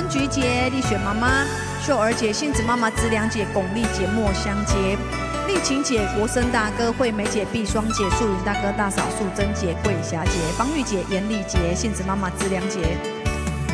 菊节、丽雪妈妈、秀儿节、杏子妈妈、资良节、巩俐节、墨香节、丽琴姐、国生大哥、惠美姐、碧霜姐、素云大哥、大嫂、素贞姐、桂霞节、方玉姐、严丽节、杏子妈妈、资良节。